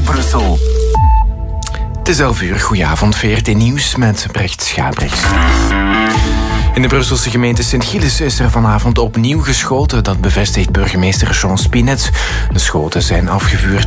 Brussel. Het is 11 uur. Goedenavond, VRT Nieuws met Brecht Schabrix. In de Brusselse gemeente Sint-Gilles is er vanavond opnieuw geschoten. Dat bevestigt burgemeester Jean Spinet. De schoten zijn afgevuurd